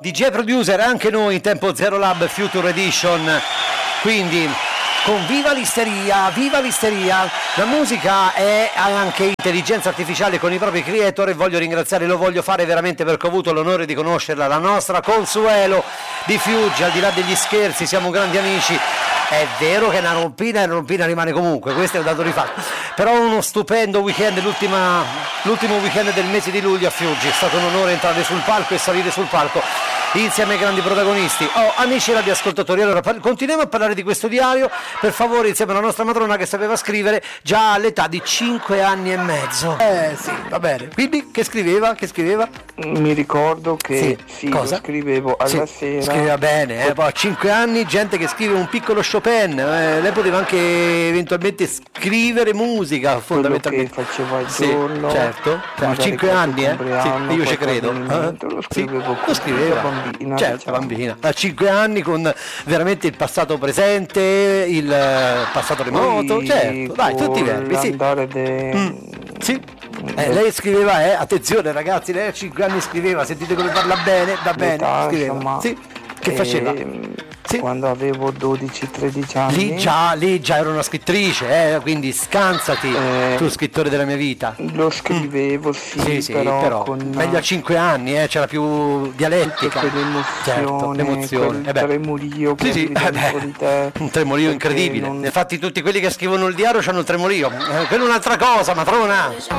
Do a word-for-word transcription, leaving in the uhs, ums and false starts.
D J producer anche noi in Tempo Zero Lab Future Edition, quindi con viva l'isteria, viva l'isteria, la musica è anche intelligenza artificiale con i propri creator e voglio ringraziare, lo voglio fare veramente perché ho avuto l'onore di conoscerla, la nostra Consuelo di Fiuggi, al di là degli scherzi siamo grandi amici. È vero che una rompina e una rompina rimane comunque, questo è un dato di fatto, però uno stupendo weekend, l'ultima, l'ultimo weekend del mese di luglio a Fiuggi, è stato un onore entrare sul palco e salire sul palco insieme ai grandi protagonisti. Oh, amici radioascoltatori, allora par- continuiamo a parlare di questo diario, per favore, insieme alla nostra matrona che sapeva scrivere già all'età di cinque anni e mezzo. Eh sì, va bene. Quindi che scriveva? Che scriveva? Mi ricordo che sì, sì lo scrivevo alla sì, sera. Scriveva bene, eh, poi a cinque anni gente che scrive un piccolo Chopin, eh, lei poteva anche eventualmente scrivere musica fondamentalmente. Quello che faceva il sì, giorno. Certo, a cinque anni, eh? Sì, io ci credo. Eh? Lo scrivevo sì, lo scriveva. Bambina, certo, diciamo. bambina. A cinque anni con veramente il passato presente, il passato remoto, Poi, certo. Dai, tutti i verbi, sì. De... Mm, sì. Eh, lei scriveva, eh, attenzione ragazzi, lei a cinque anni scriveva, sentite come parla bene, va bene, L'età, scriveva. Insomma, sì. Che e... faceva? Sì. Quando avevo dodici tredici anni lì già, lì già ero una scrittrice, eh, quindi scansati, eh, tu scrittore della mia vita. Lo scrivevo, sì, sì, sì però, però con meglio a cinque anni, eh, c'era più dialettica, quell'emozione, certo, l'emozione, quel eh beh. tremorio, sì, sì, eh beh, di te, un tremorio incredibile. non... Infatti tutti quelli che scrivono il diario hanno il tremorio, eh, quello è un'altra cosa, matrona.